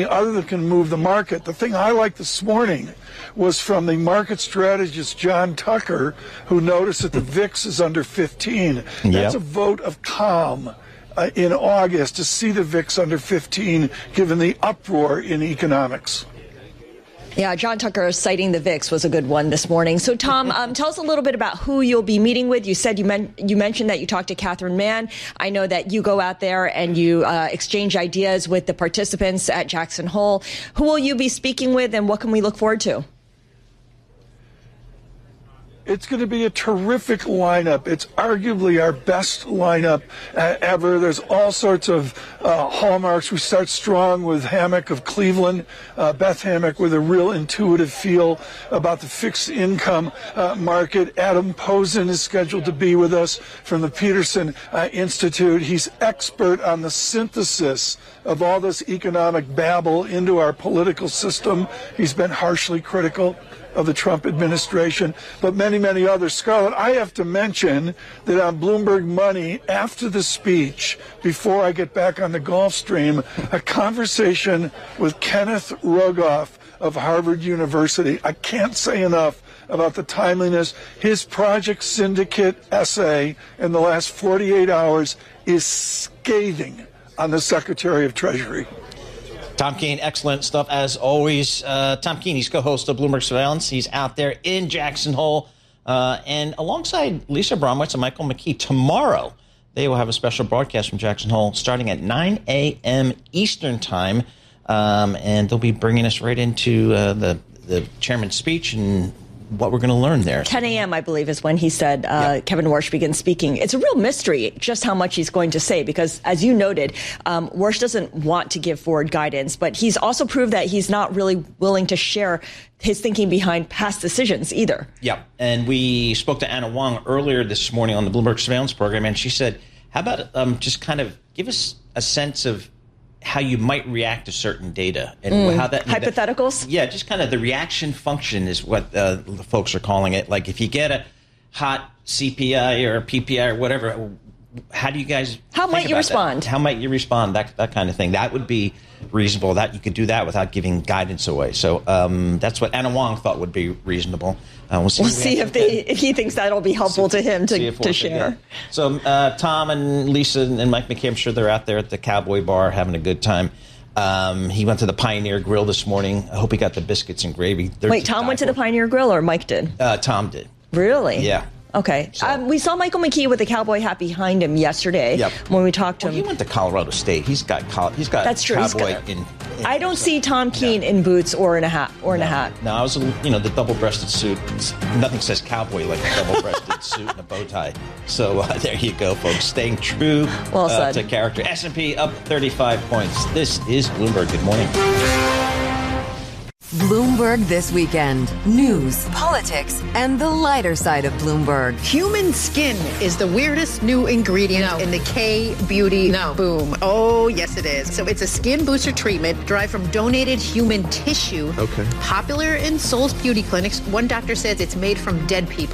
something other that can move the market. The thing I liked this morning was from the market strategist John Tucker, who noticed that the VIX is under 15. That's a vote of calm in August to see the VIX under 15, given the uproar in economics. Yeah, John Tucker citing the VIX was a good one this morning. So, Tom, tell us a little bit about who you'll be meeting with. You said you mentioned that you talked to Catherine Mann. I know that you go out there and you exchange ideas with the participants at Jackson Hole. Who will you be speaking with, and what can we look forward to? It's going to be a terrific lineup. It's arguably our best lineup ever. There's all sorts of hallmarks. We start strong with Hammock of Cleveland, Beth Hammock, with a real intuitive feel about the fixed income market. Adam Posen is scheduled to be with us from the Peterson Institute. He's expert on the synthesis of all this economic babble into our political system. He's been harshly critical of the Trump administration, but many, many others. Scarlett, I have to mention that on Bloomberg Money, after the speech, before I get back on the Gulfstream, a conversation with Kenneth Rogoff of Harvard University. I can't say enough about the timeliness. His Project Syndicate essay in the last 48 hours is scathing on the Secretary of Treasury. Tom Keene, excellent stuff as always. Tom Keene, he's co-host of Bloomberg Surveillance. He's out there in Jackson Hole. And alongside Lisa Bromwitz and Michael McKee, tomorrow they will have a special broadcast from Jackson Hole starting at 9 a.m. Eastern Time. And they'll be bringing us right into the chairman's speech and what we're going to learn there. 10 a.m., I believe, is when he said Kevin Warsh begins speaking. It's a real mystery just how much he's going to say, because, as you noted, Warsh doesn't want to give forward guidance, but he's also proved that he's not really willing to share his thinking behind past decisions either. Yeah, and we spoke to Anna Wong earlier this morning on the Bloomberg Surveillance program, and she said, how about just kind of give us a sense of how you might react to certain data and how that hypotheticals. Yeah, just kind of the reaction function is what the folks are calling it. Like if you get a hot CPI or a PPI or whatever, how do you guys? How might you respond? How might you respond? That kind of thing. That would be reasonable. That you could do that without giving guidance away. So that's what Anna Wong thought would be reasonable. We'll see if he thinks that'll be helpful to him to share. Yeah. So Tom and Lisa and Mike McKay, I'm sure they're out there at the Cowboy Bar having a good time. He went to the Pioneer Grill this morning. I hope he got the biscuits and gravy. Wait, Tom went to the Pioneer Grill or Mike did? Tom did. Really? Yeah. Okay. So, we saw Michael McKee with the cowboy hat behind him yesterday when we talked to him. He went to Colorado State. He's got That's true. Cowboy in I don't see Tom Keene in boots or in a hat in a hat. No, I was the double-breasted suit. Nothing says cowboy like a double-breasted suit and a bow tie. So there you go, folks. Staying true to character. S&P up 35 points. This is Bloomberg. Good morning. Bloomberg This Weekend. News, politics, and the lighter side of Bloomberg. Human skin is the weirdest new ingredient in the K-beauty boom. Oh, yes, it is. So it's a skin booster treatment derived from donated human tissue. Okay. Popular in Seoul's beauty clinics. One doctor says it's made from dead people.